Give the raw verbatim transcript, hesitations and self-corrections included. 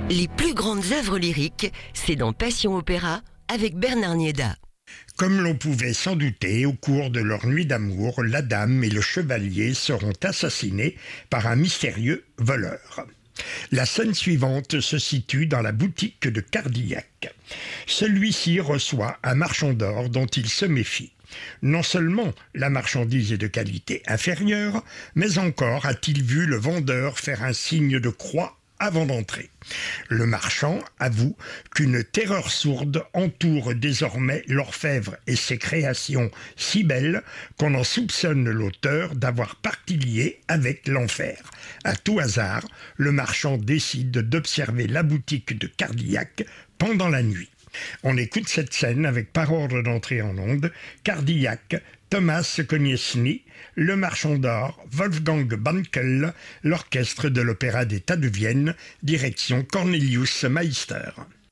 Les plus grandes œuvres lyriques, c'est dans Passion Opéra avec Bernard Nieda. Comme l'on pouvait s'en douter, au cours de leur nuit d'amour, la dame et le chevalier seront assassinés par un mystérieux voleur. La scène suivante se situe dans la boutique de Cardillac. Celui-ci reçoit un marchand d'or dont il se méfie. Non seulement la marchandise est de qualité inférieure, mais encore a-t-il vu le vendeur faire un signe de croix avant d'entrer. Le marchand avoue qu'une terreur sourde entoure désormais l'orfèvre et ses créations si belles qu'on en soupçonne l'auteur d'avoir partie liée avec l'enfer. À tout hasard, le marchand décide d'observer la boutique de Cardillac pendant la nuit. On écoute cette scène avec par ordre d'entrée en onde, Cardillac, Thomas Konieczny, le marchand d'or, Wolfgang Bankel, l'orchestre de l'Opéra d'État de Vienne, direction Cornelius Meister.